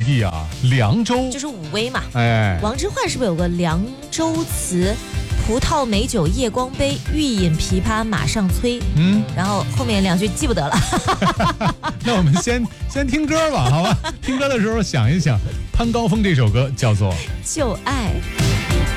地啊，凉州就是武威嘛。 哎， 王之涣是不是有个凉州词？葡萄美酒夜光杯，欲饮琵琶马上催。然后后面2句记不得了。 那我们先听歌吧，好吧？听歌的时候想一想，潘高峰这首歌叫做就爱。